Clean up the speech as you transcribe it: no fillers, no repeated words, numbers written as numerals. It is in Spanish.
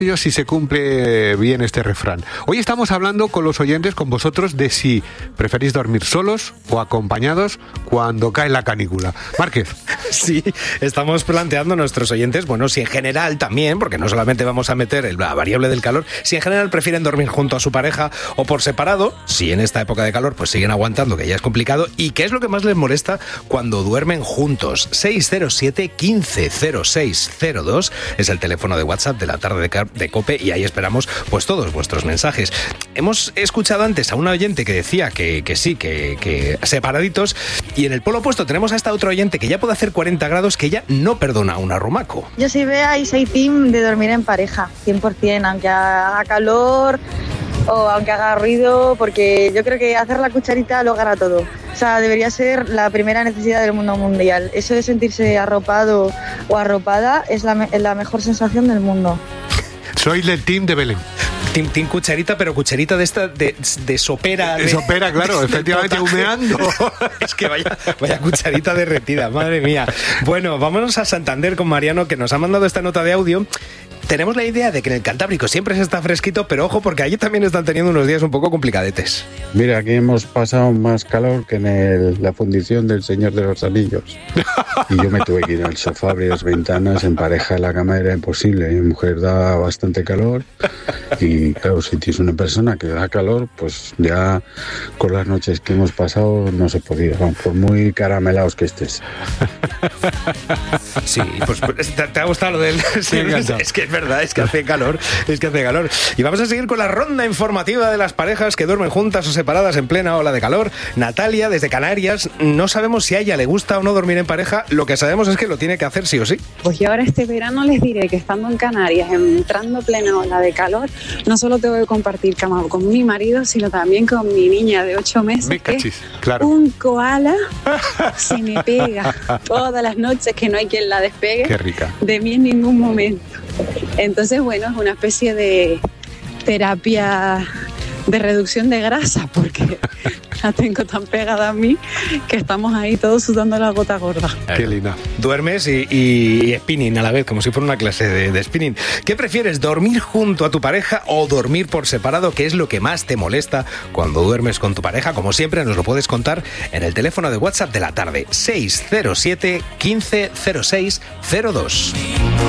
Si se cumple bien este refrán. Hoy estamos hablando con los oyentes, con vosotros, de si preferís dormir solos o acompañados cuando cae la canícula. Márquez. Sí, estamos planteando a nuestros oyentes, bueno, si en general también, porque no solamente vamos a meter la variable del calor, si en general prefieren dormir junto a su pareja o por separado, si en esta época de calor pues siguen aguantando, que ya es complicado, y qué es lo que más les molesta cuando duermen juntos. 607-150602 es el teléfono de WhatsApp de la tarde de COPE y ahí esperamos pues todos vuestros mensajes. Hemos escuchado antes a una oyente que decía que sí, que separaditos, y en el polo opuesto tenemos a esta otra oyente que ya puede hacer 40 grados, que ella no perdona a un arrumaco. Yo soy Bea y soy team de dormir en pareja, 100%, aunque haga calor o aunque haga ruido, porque yo creo que hacer la cucharita lo gana todo. O sea, debería ser la primera necesidad del mundo mundial. Eso de sentirse arropado o arropada es la mejor sensación del mundo. Soy del team de Belén. Team cucharita, pero cucharita de esta de sopera. De sopera, claro, efectivamente, humeando. Es que vaya cucharita derretida, madre mía. Bueno, vámonos a Santander con Mariano, que nos ha mandado esta nota de audio. Tenemos la idea de que en el Cantábrico siempre se está fresquito, pero ojo, porque allí también están teniendo unos días un poco complicadetes. Mira, aquí hemos pasado más calor que en la fundición del Señor de los Anillos. Y yo me tuve que ir al sofá, abrir las ventanas, en pareja en la cama era imposible. Mi mujer da bastante calor y claro, si tienes una persona que da calor, pues ya con las noches que hemos pasado no se podía, por muy caramelados que estés. Sí, pues te ha gustado lo del... Sí, es que es verdad, es que hace calor. Y vamos a seguir con la ronda informativa de las parejas que duermen juntas o separadas en plena ola de calor. Natalia, desde Canarias, no sabemos si a ella le gusta o no dormir en pareja, lo que sabemos es que lo tiene que hacer sí o sí. Pues yo ahora este verano les diré que estando en Canarias, entrando plena ola de calor, no solo tengo que compartir cama con mi marido, sino también con mi niña de 8 meses, claro. Un koala se me pega todas las noches, que no hay quien la despegue. Qué rica. De mí en ningún momento. Entonces, bueno, es una especie de terapia de reducción de grasa, porque la tengo tan pegada a mí que estamos ahí todos sudando la gota gorda. Qué linda. Duermes y spinning a la vez, como si fuera una clase de spinning. ¿Qué prefieres, dormir junto a tu pareja o dormir por separado? ¿Qué es lo que más te molesta cuando duermes con tu pareja? Como siempre, nos lo puedes contar en el teléfono de WhatsApp de la tarde, 607 150602.